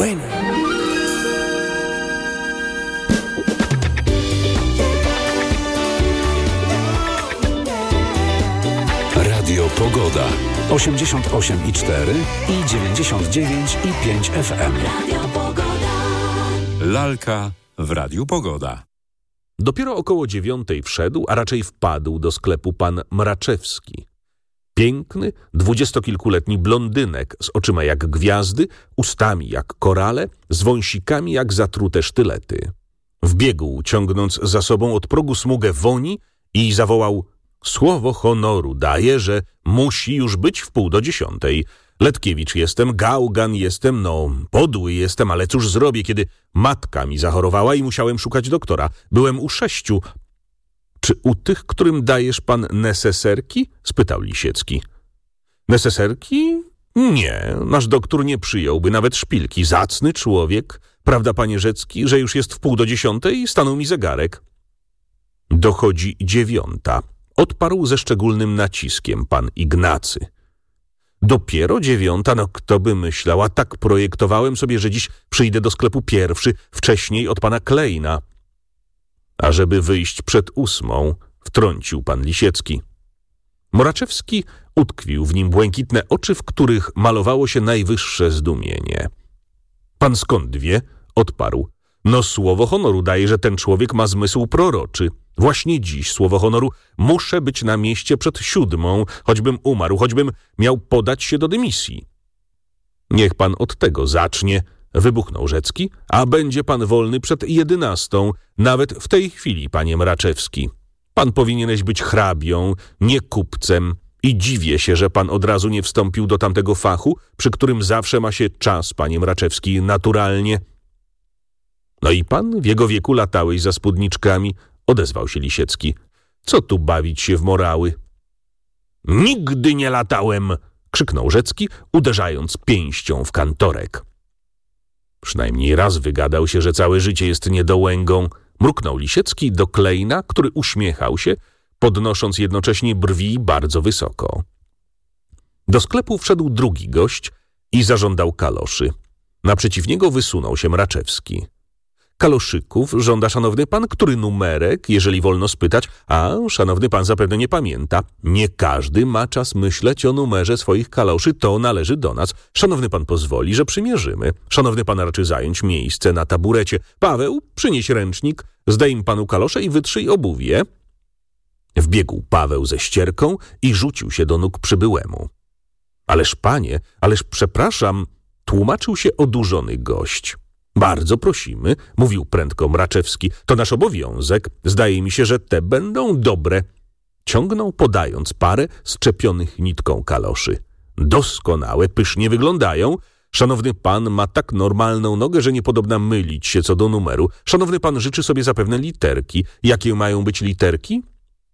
Bueno. Radio Pogoda. 88,4 i 99,5 FM. Radio Pogoda. Lalka w Radiu Pogoda. Dopiero około 9:00 wszedł, a raczej wpadł do sklepu pan Mraczewski. Piękny, 20-kilkuletni blondynek z oczyma jak gwiazdy, ustami jak korale, z wąsikami jak zatrute sztylety. Wbiegł, ciągnąc za sobą od progu smugę woni i zawołał: słowo honoru daję, że musi już być w 9:30. Letkiewicz jestem, gałgan jestem, podły jestem, ale cóż zrobię, kiedy matka mi zachorowała i musiałem szukać doktora. Byłem u 6. Czy u tych, którym dajesz pan neseserki? Spytał Lisiecki. Neseserki? Nie, nasz doktor nie przyjąłby nawet szpilki. Zacny człowiek. Prawda, panie Rzecki, że już jest w 9:30? Stanął mi zegarek. Dochodzi 9:00. Odparł ze szczególnym naciskiem pan Ignacy. Dopiero 9:00? Kto by myślał, a tak projektowałem sobie, że dziś przyjdę do sklepu pierwszy, wcześniej od pana Klejna. A żeby wyjść przed 8:00, wtrącił pan Lisiecki. Moraczewski utkwił w nim błękitne oczy, w których malowało się najwyższe zdumienie. Pan skąd wie? Odparł. Słowo honoru daje, że ten człowiek ma zmysł proroczy. Właśnie dziś, słowo honoru, muszę być na mieście przed 7:00, choćbym umarł, choćbym miał podać się do dymisji. Niech pan od tego zacznie, wybuchnął Rzecki, a będzie pan wolny przed 11:00, nawet w tej chwili, panie Mraczewski. Pan powinieneś być hrabią, nie kupcem i dziwię się, że pan od razu nie wstąpił do tamtego fachu, przy którym zawsze ma się czas, panie Mraczewski, naturalnie. I pan w jego wieku latałeś za spódniczkami, odezwał się Lisiecki. Co tu bawić się w morały? Nigdy nie latałem, krzyknął Rzecki, uderzając pięścią w kantorek. Przynajmniej raz wygadał się, że całe życie jest niedołęgą, mruknął Lisiecki do Klejna, który uśmiechał się, podnosząc jednocześnie brwi bardzo wysoko. Do sklepu wszedł drugi gość i zażądał kaloszy. Naprzeciw niego wysunął się Mraczewski. Kaloszyków żąda szanowny pan, który numerek, jeżeli wolno spytać, a szanowny pan zapewne nie pamięta. Nie każdy ma czas myśleć o numerze swoich kaloszy, to należy do nas. Szanowny pan pozwoli, że przymierzymy. Szanowny pan raczy zająć miejsce na taburecie. Paweł, przynieś ręcznik, zdejm panu kalosze i wytrzyj obuwie. Wbiegł Paweł ze ścierką i rzucił się do nóg przybyłemu. Ależ panie, ależ przepraszam, tłumaczył się odurzony gość. Bardzo prosimy, mówił prędko Mraczewski, to nasz obowiązek. Zdaje mi się, że te będą dobre. Ciągnął, podając parę szczepionych nitką kaloszy. Doskonałe, pysznie wyglądają. Szanowny pan ma tak normalną nogę, że niepodobna mylić się co do numeru. Szanowny pan życzy sobie zapewne literki. Jakie mają być literki?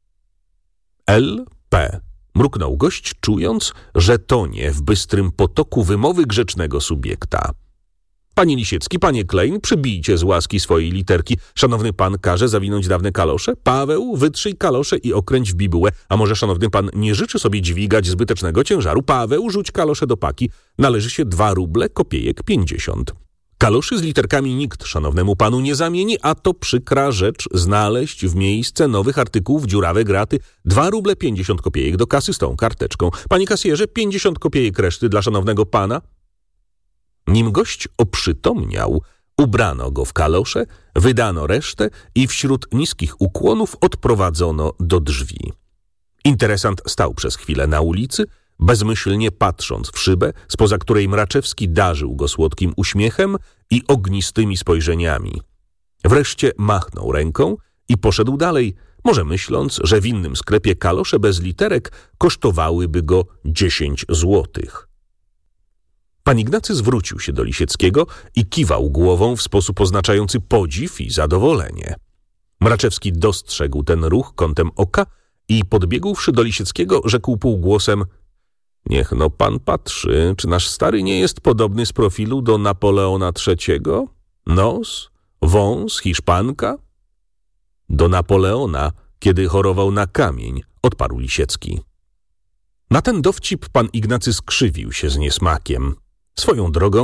L.P. Mruknął gość, czując, że tonie w bystrym potoku wymowy grzecznego subiekta. Panie Lisiecki, panie Klejn, przybijcie z łaski swojej literki. Szanowny pan każe zawinąć dawne kalosze? Paweł, wytrzyj kalosze i okręć w bibułę. A może szanowny pan nie życzy sobie dźwigać zbytecznego ciężaru? Paweł, rzuć kalosze do paki. Należy się 2 ruble, kopiejek 50. Kaloszy z literkami nikt szanownemu panu nie zamieni, a to przykra rzecz znaleźć w miejsce nowych artykułów dziurawe graty. 2 ruble 50 kopiejek do kasy z tą karteczką. Panie kasjerze, 50 kopiejek reszty dla szanownego pana. Nim gość oprzytomniał, ubrano go w kalosze, wydano resztę i wśród niskich ukłonów odprowadzono do drzwi. Interesant stał przez chwilę na ulicy, bezmyślnie patrząc w szybę, spoza której Mraczewski darzył go słodkim uśmiechem i ognistymi spojrzeniami. Wreszcie machnął ręką i poszedł dalej, może myśląc, że w innym sklepie kalosze bez literek kosztowałyby go 10 złotych. Pan Ignacy zwrócił się do Lisieckiego i kiwał głową w sposób oznaczający podziw i zadowolenie. Mraczewski dostrzegł ten ruch kątem oka i podbiegłszy do Lisieckiego, rzekł półgłosem: niech no pan patrzy, czy nasz stary nie jest podobny z profilu do Napoleona III? Nos, wąs, hiszpanka? Do Napoleona, kiedy chorował na kamień, odparł Lisiecki. Na ten dowcip pan Ignacy skrzywił się z niesmakiem. Swoją drogą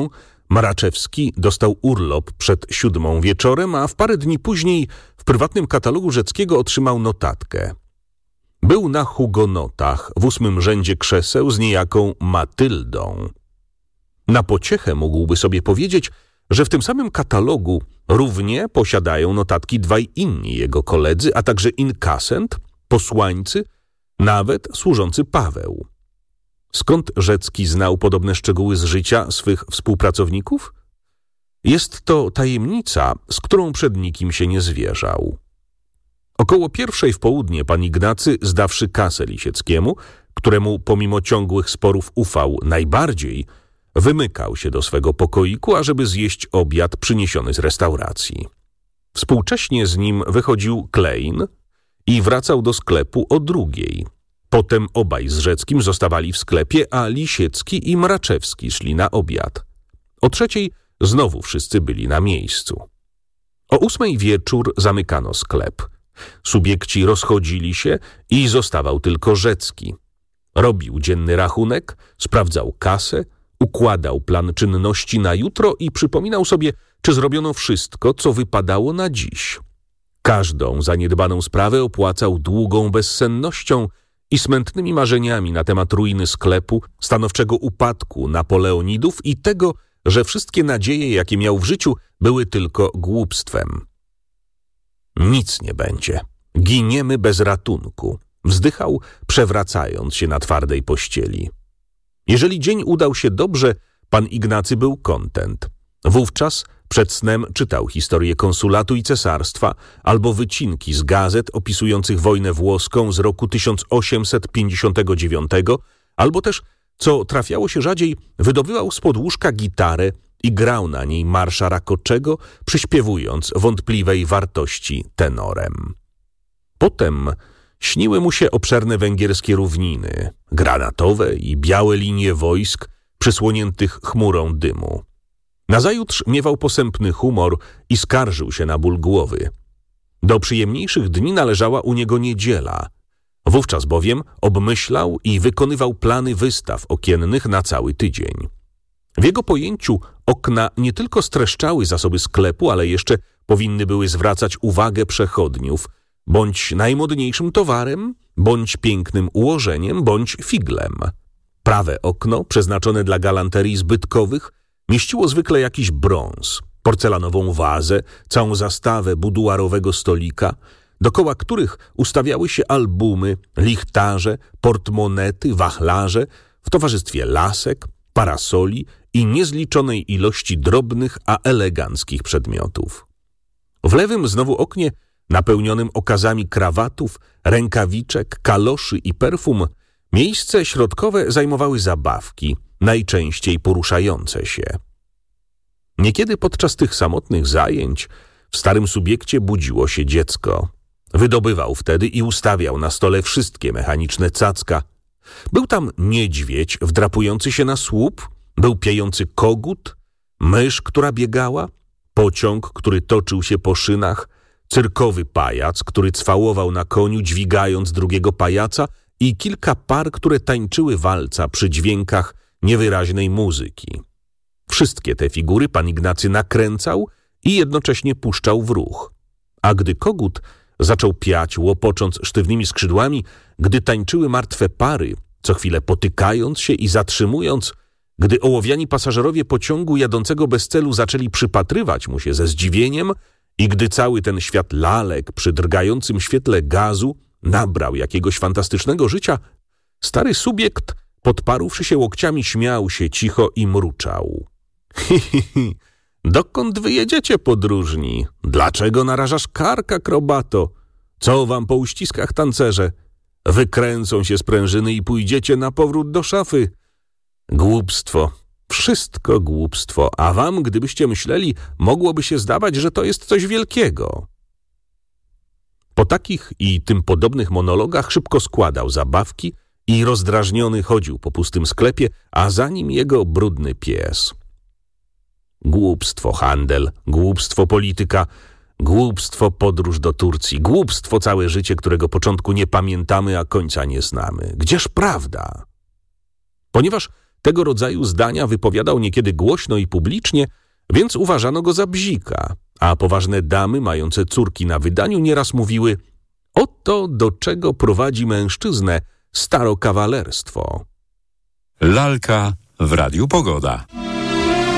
Mraczewski dostał urlop przed 7 wieczorem, a w parę dni później w prywatnym katalogu Rzeckiego otrzymał notatkę. Był na hugonotach w 8. rzędzie krzeseł z niejaką Matyldą. Na pociechę mógłby sobie powiedzieć, że w tym samym katalogu równie posiadają notatki dwaj inni jego koledzy, a także inkasent, posłańcy, nawet służący Paweł. Skąd Rzecki znał podobne szczegóły z życia swych współpracowników? Jest to tajemnica, z którą przed nikim się nie zwierzał. Około 1:00 w południe pan Ignacy, zdawszy kasę Lisieckiemu, któremu pomimo ciągłych sporów ufał najbardziej, wymykał się do swego pokoiku, ażeby zjeść obiad przyniesiony z restauracji. Współcześnie z nim wychodził Klein i wracał do sklepu o 2:00. Potem obaj z Rzeckim zostawali w sklepie, a Lisiecki i Mraczewski szli na obiad. O 3:00 znowu wszyscy byli na miejscu. O 8:00 wieczór zamykano sklep. Subiekci rozchodzili się i zostawał tylko Rzecki. Robił dzienny rachunek, sprawdzał kasę, układał plan czynności na jutro i przypominał sobie, czy zrobiono wszystko, co wypadało na dziś. Każdą zaniedbaną sprawę opłacał długą bezsennością i smętnymi marzeniami na temat ruiny sklepu, stanowczego upadku Napoleonidów i tego, że wszystkie nadzieje, jakie miał w życiu, były tylko głupstwem. Nic nie będzie. Giniemy bez ratunku. Wzdychał, przewracając się na twardej pościeli. Jeżeli dzień udał się dobrze, pan Ignacy był kontent. Wówczas przed snem czytał historię konsulatu i cesarstwa albo wycinki z gazet opisujących wojnę włoską z roku 1859, albo też, co trafiało się rzadziej, wydobywał spod łóżka gitarę i grał na niej marsza Rakoczego, przyśpiewując wątpliwej wartości tenorem. Potem śniły mu się obszerne węgierskie równiny, granatowe i białe linie wojsk przysłoniętych chmurą dymu. Nazajutrz miewał posępny humor i skarżył się na ból głowy. Do przyjemniejszych dni należała u niego niedziela. Wówczas bowiem obmyślał i wykonywał plany wystaw okiennych na cały tydzień. W jego pojęciu okna nie tylko streszczały zasoby sklepu, ale jeszcze powinny były zwracać uwagę przechodniów, bądź najmodniejszym towarem, bądź pięknym ułożeniem, bądź figlem. Prawe okno, przeznaczone dla galanterii zbytkowych, mieściło zwykle jakiś brąz, porcelanową wazę, całą zastawę buduarowego stolika, dokoła których ustawiały się albumy, lichtarze, portmonety, wachlarze w towarzystwie lasek, parasoli i niezliczonej ilości drobnych, a eleganckich przedmiotów. W lewym znowu oknie, napełnionym okazami krawatów, rękawiczek, kaloszy i perfum, miejsce środkowe zajmowały zabawki, najczęściej poruszające się. Niekiedy podczas tych samotnych zajęć w starym subiekcie budziło się dziecko. Wydobywał wtedy i ustawiał na stole wszystkie mechaniczne cacka. Był tam niedźwiedź wdrapujący się na słup, był piejący kogut, mysz, która biegała, pociąg, który toczył się po szynach, cyrkowy pajac, który cwałował na koniu, dźwigając drugiego pajaca i kilka par, które tańczyły walca przy dźwiękach niewyraźnej muzyki. Wszystkie te figury pan Ignacy nakręcał i jednocześnie puszczał w ruch. A gdy kogut zaczął piać, łopocząc sztywnymi skrzydłami, gdy tańczyły martwe pary, co chwilę potykając się i zatrzymując, gdy ołowiani pasażerowie pociągu jadącego bez celu zaczęli przypatrywać mu się ze zdziwieniem i gdy cały ten świat lalek przy drgającym świetle gazu nabrał jakiegoś fantastycznego życia, stary subiekt, podparłszy się łokciami, śmiał się cicho i mruczał. Hi, dokąd wy jedziecie, podróżni? Dlaczego narażasz kark, akrobato? Co wam po uściskach, tancerze? Wykręcą się sprężyny i pójdziecie na powrót do szafy. Głupstwo, wszystko głupstwo, a wam, gdybyście myśleli, mogłoby się zdawać, że to jest coś wielkiego. Po takich i tym podobnych monologach szybko składał zabawki i rozdrażniony chodził po pustym sklepie, a za nim jego brudny pies. Głupstwo handel, głupstwo polityka, głupstwo podróż do Turcji, głupstwo całe życie, którego początku nie pamiętamy, a końca nie znamy. Gdzież prawda? Ponieważ Tego rodzaju zdania wypowiadał niekiedy głośno i publicznie, więc uważano go za bzika, a poważne damy mające córki na wydaniu nieraz mówiły: oto do czego prowadzi mężczyznę starokawalerstwo. Lalka w Radiu Pogoda.